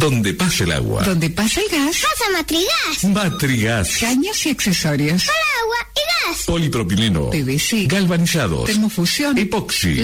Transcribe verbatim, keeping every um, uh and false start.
donde pasa el agua. Donde pasa el gas. Pasa Matrigas. Matrigas. Caños y accesorios. Para agua y gas. Polipropileno. P V C. Galvanizados. Termofusión. Epoxi.